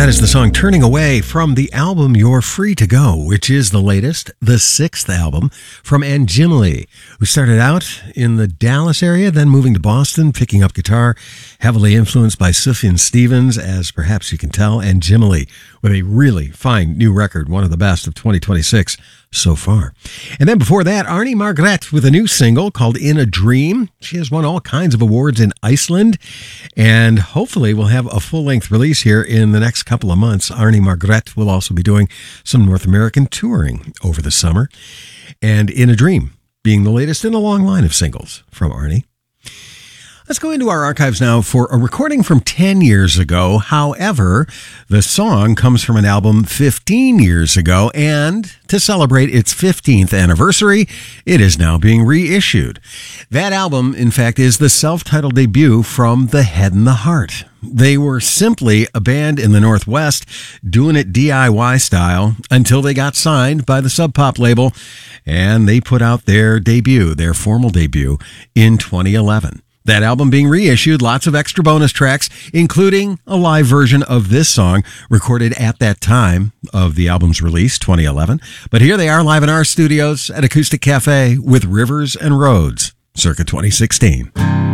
That is the song Turning Away from the album You're Free to Go, which is the latest, the sixth album from Anjimile, who started out in the Dallas area, then moving to Boston, picking up guitar, heavily influenced by Sufjan Stevens, as perhaps you can tell. Anjimile with a really fine new record, one of the best of 2026 so far. And then before that, Arnie Margret with a new single called In a Dream. She has won all kinds of awards in Iceland, and hopefully we'll have a full-length release here in the next couple of months. Arnie Margret will also be doing some North American touring over the summer, and In a Dream being the latest in a long line of singles from Arnie. Let's go into our archives now for a recording from 10 years ago. However, the song comes from an album 15 years ago, and to celebrate its 15th anniversary, it is now being reissued. That album, in fact, is the self-titled debut from The Head and the Heart. They were simply a band in the Northwest doing it DIY style until they got signed by the Sub Pop label, and they put out their debut, their formal debut, in 2011. That album being reissued, lots of extra bonus tracks, including a live version of this song recorded at that time of the album's release, 2011. But here they are live in our studios at Acoustic Cafe with Rivers and Roads, circa 2016.